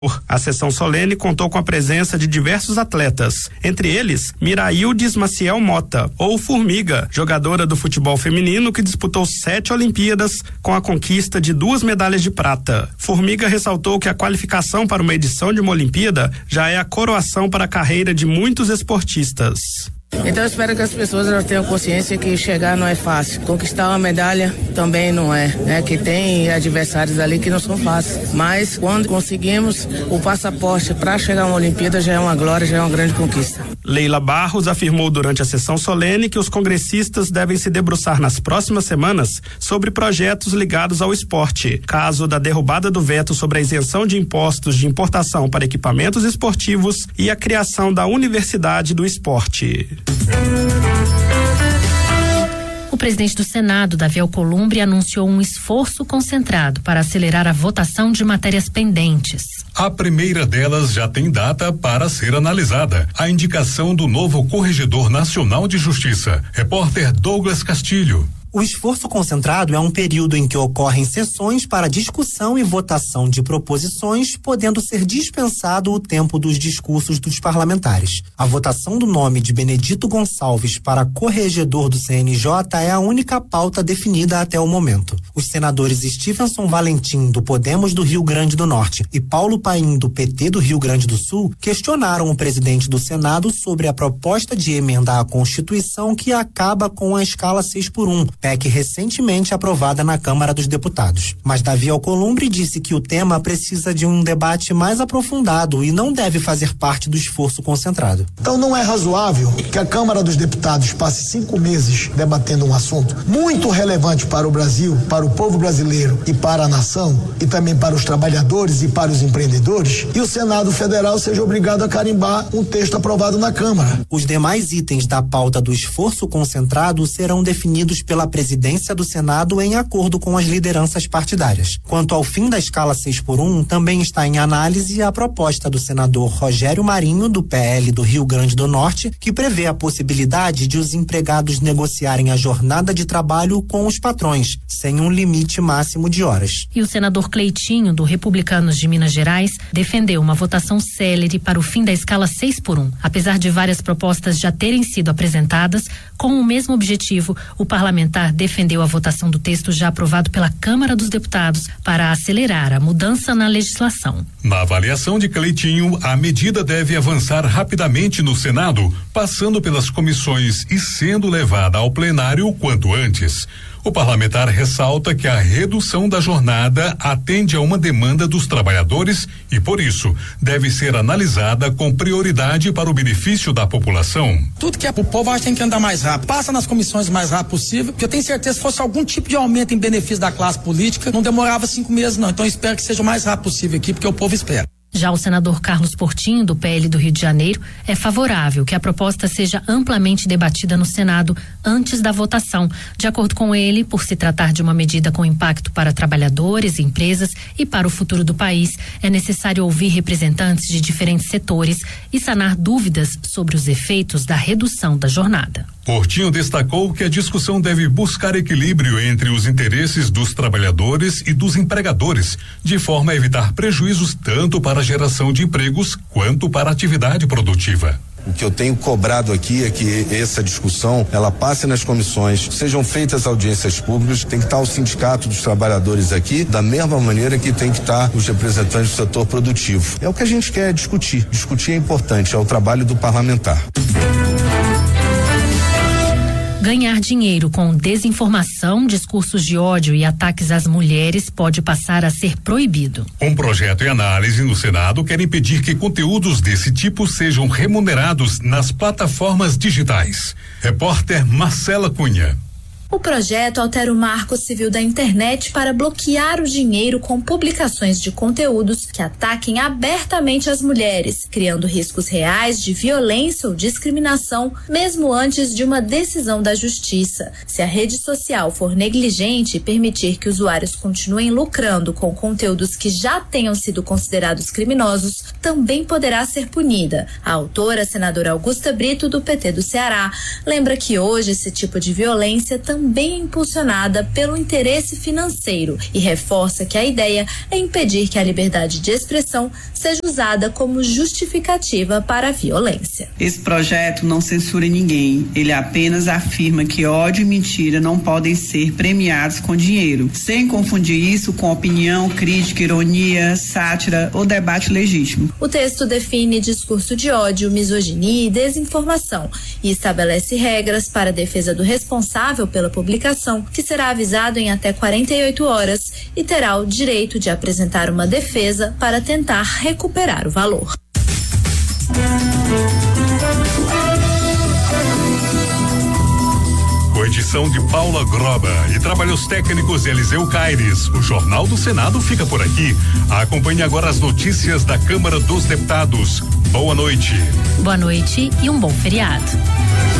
A sessão solene contou com a presença de diversos atletas, entre eles Miraildes Maciel Mota, ou Formiga, jogadora do futebol feminino que disputou 7 Olimpíadas com a conquista de 2 medalhas de prata. Formiga ressaltou que a qualificação para uma edição de uma Olimpíada já é a coroação para a carreira de muitos esportistas. Então eu espero que as pessoas elas tenham consciência que chegar não é fácil, conquistar uma medalha também não é, né? Que tem adversários ali que não são fáceis, mas quando conseguimos o passaporte para chegar a uma Olimpíada já é uma glória, já é uma grande conquista. Leila Barros afirmou durante a sessão solene que os congressistas devem se debruçar nas próximas semanas sobre projetos ligados ao esporte, caso da derrubada do veto sobre a isenção de impostos de importação para equipamentos esportivos e a criação da Universidade do Esporte. O presidente do Senado, Davi Alcolumbre, anunciou um esforço concentrado para acelerar a votação de matérias pendentes. A primeira delas já tem data para ser analisada: a indicação do novo Corregedor Nacional de Justiça. Repórter Douglas Castilho. O esforço concentrado é um período em que ocorrem sessões para discussão e votação de proposições, podendo ser dispensado o tempo dos discursos dos parlamentares. A votação do nome de Benedito Gonçalves para corregedor do CNJ é a única pauta definida até o momento. Os senadores Stevenson Valentim, do Podemos do Rio Grande do Norte, e Paulo Paim, do PT do Rio Grande do Sul, questionaram o presidente do Senado sobre a proposta de emendar a Constituição que acaba com a escala 6x1, PEC recentemente aprovada na Câmara dos Deputados. Mas Davi Alcolumbre disse que o tema precisa de um debate mais aprofundado e não deve fazer parte do esforço concentrado. Então não é razoável que a Câmara dos Deputados passe 5 meses debatendo um assunto muito relevante para o Brasil, para o povo brasileiro e para a nação, e também para os trabalhadores e para os empreendedores, e o Senado Federal seja obrigado a carimbar um texto aprovado na Câmara. Os demais itens da pauta do esforço concentrado serão definidos pela presidência do Senado em acordo com as lideranças partidárias. Quanto ao fim da escala 6x1, também está em análise a proposta do senador Rogério Marinho, do PL do Rio Grande do Norte, que prevê a possibilidade de os empregados negociarem a jornada de trabalho com os patrões, sem um limite máximo de horas. E o senador Cleitinho, do Republicanos de Minas Gerais, defendeu uma votação célere para o fim da escala 6x1. Apesar de várias propostas já terem sido apresentadas, com o mesmo objetivo, o parlamentar defendeu a votação do texto já aprovado pela Câmara dos Deputados para acelerar a mudança na legislação. Na avaliação de Cleitinho, a medida deve avançar rapidamente no Senado, passando pelas comissões e sendo levada ao plenário o quanto antes. O parlamentar ressalta que a redução da jornada atende a uma demanda dos trabalhadores e, por isso, deve ser analisada com prioridade para o benefício da população. Tudo que é pro povo, a gente tem que andar mais rápido. Passa nas comissões o mais rápido possível, porque eu tenho certeza que se fosse algum tipo de aumento em benefício da classe política, não demorava 5 meses não. Então eu espero que seja o mais rápido possível aqui, porque o povo espera. Já o senador Carlos Portinho, do PL do Rio de Janeiro, é favorável que a proposta seja amplamente debatida no Senado antes da votação. De acordo com ele, por se tratar de uma medida com impacto para trabalhadores, empresas e para o futuro do país, é necessário ouvir representantes de diferentes setores e sanar dúvidas sobre os efeitos da redução da jornada. Portinho destacou que a discussão deve buscar equilíbrio entre os interesses dos trabalhadores e dos empregadores, de forma a evitar prejuízos tanto para a geração de empregos quanto para a atividade produtiva. O que eu tenho cobrado aqui é que essa discussão, ela passe nas comissões, sejam feitas audiências públicas, tem que estar o sindicato dos trabalhadores aqui, da mesma maneira que tem que estar os representantes do setor produtivo. É o que a gente quer discutir. Discutir é importante, é o trabalho do parlamentar. Ganhar dinheiro com desinformação, discursos de ódio e ataques às mulheres pode passar a ser proibido. Um projeto em análise no Senado quer impedir que conteúdos desse tipo sejam remunerados nas plataformas digitais. Repórter Marcela Cunha. O projeto altera o Marco Civil da Internet para bloquear o dinheiro com publicações de conteúdos que ataquem abertamente as mulheres, criando riscos reais de violência ou discriminação, mesmo antes de uma decisão da Justiça. Se a rede social for negligente e permitir que usuários continuem lucrando com conteúdos que já tenham sido considerados criminosos, também poderá ser punida. A autora, a senadora Augusta Brito, do PT do Ceará, lembra que hoje esse tipo de violência também também é impulsionada pelo interesse financeiro e reforça que a ideia é impedir que a liberdade de expressão seja usada como justificativa para a violência. Esse projeto não censura ninguém, ele apenas afirma que ódio e mentira não podem ser premiados com dinheiro, sem confundir isso com opinião, crítica, ironia, sátira ou debate legítimo. O texto define discurso de ódio, misoginia e desinformação e estabelece regras para a defesa do responsável pela publicação, que será avisado em até 48 horas e terá o direito de apresentar uma defesa para tentar recuperar o valor. Com edição de Paula Groba e trabalhos técnicos de Eliseu Caires, o Jornal do Senado fica por aqui. Acompanhe agora as notícias da Câmara dos Deputados. Boa noite. Boa noite e um bom feriado.